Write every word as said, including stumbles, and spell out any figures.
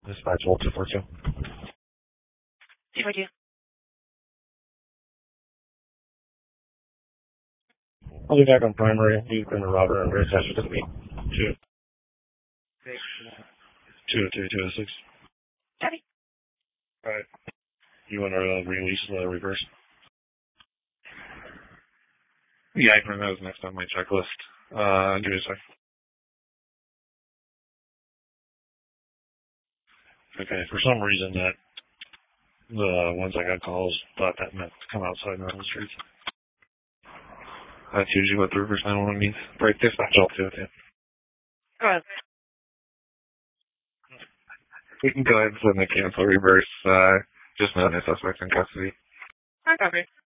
Dispatch Volt two four two. two four two. I'll be back on primary. Deep in the Robert and Grace Asher to me. Two. Two two two six. Copy. Alright. You want to uh, release the reverse? Yeah, I can that was next on my checklist. Uh, give me a sec. Okay, for some reason that the ones I got calls thought that meant to come outside on the streets. That's usually what the reverse nine one one means. Right, dispatch all two, yeah. Go ahead. We can go ahead and send the cancel reverse, uh, just not a suspect in custody. I copy.